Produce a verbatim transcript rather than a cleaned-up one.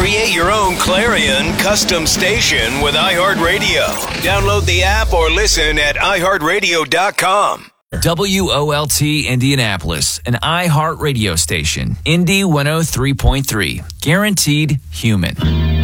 Create your own Clarion custom station with iHeartRadio. Download the app or listen at i heart radio dot com. W O L T Indianapolis, an iHeart radio station. Indy one oh three point three. Guaranteed human.